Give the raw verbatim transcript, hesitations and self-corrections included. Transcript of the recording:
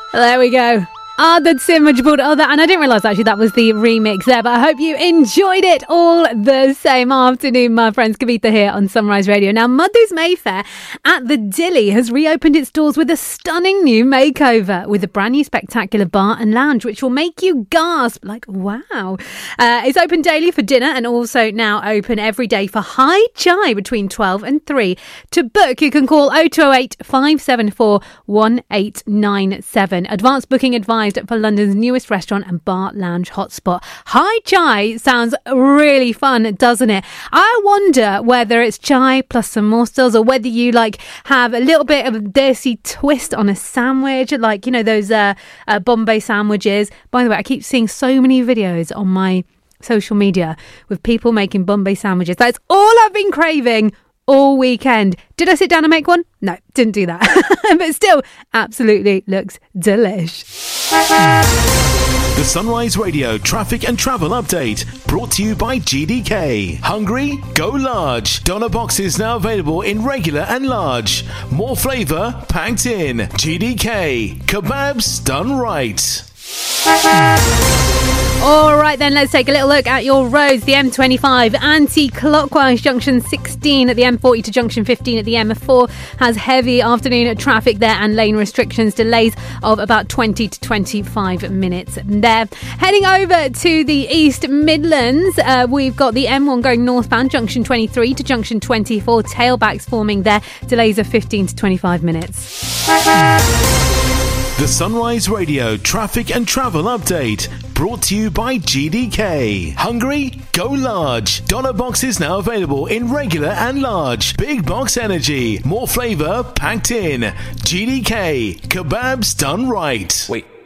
There we go. Ah, that's so much about oh, that, and I didn't realise actually that was the remix there, but I hope you enjoyed it all the same. Afternoon, my friends. Kavitha here on Sunrise Radio. Now, Mother's Mayfair at the Dilly has reopened its doors with a stunning new makeover with a brand new spectacular bar and lounge, which will make you gasp like, wow. Uh, it's open daily for dinner and also now open every day for high chai between twelve and three. To book, you can call oh two oh eight, five seven four, one eight nine seven. Advanced booking advised for London's newest restaurant and bar lounge hotspot. High chai sounds really fun, doesn't it? I wonder whether it's chai plus some more stills, or whether you like have a little bit of a desi twist on a sandwich, like, you know, those uh, uh, Bombay sandwiches. By the way, I keep seeing so many videos on my social media with people making Bombay sandwiches. That's all I've been craving all weekend. Did I sit down and make one? No, didn't do that. But still, absolutely looks delish. The Sunrise Radio traffic and travel update brought to you by G D K. Hungry? Go large. Doner boxes now available in regular and large. More flavour packed in. G D K. Kebabs done right. All right, then let's take a little look at your roads. The M twenty-five anti-clockwise, junction sixteen at the M forty to junction fifteen at the M four has heavy afternoon traffic there and lane restrictions, delays of about twenty to twenty-five minutes there. Heading over to the East Midlands, uh, we've got the M one going northbound, junction twenty-three to junction twenty-four, tailbacks forming there, delays of fifteen to twenty-five minutes. The Sunrise Radio traffic and travel update brought to you by G D K. Hungry? Go large. Doner boxes now available in regular and large. Big box energy. More flavour packed in. G D K. Kebabs done right. Wait.